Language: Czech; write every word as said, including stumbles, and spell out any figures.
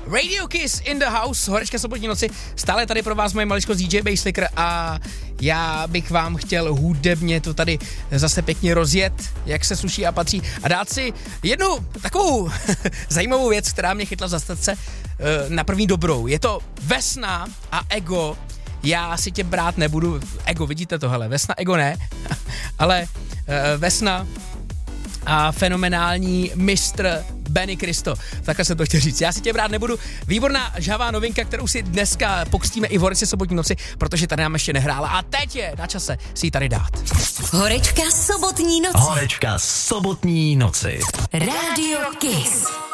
Radio Kiss in the house, Horečka sobotní noci, stále tady pro vás moje maličko D J Basslicker a já bych vám chtěl hudebně to tady zase pěkně rozjet, jak se sluší a patří a dát si jednu takovou zajímavou věc, která mě chytla za srdce na první dobrou. Je to Vesna a Ego. Já si tě brát nebudu, Ego, vidíte to, hele, Vesna, Ego ne, ale uh, Vesna a fenomenální mistr Benny Cristo. Takhle jsem to chtěl říct. Já si tě brát nebudu. Výborná žhavá novinka, kterou si dneska pokřtíme i v Horečce sobotní noci, protože tady nám ještě nehrála. A teď je na čase si ji tady dát. Horečka sobotní noci. Horečka sobotní noci. Radio Kiss.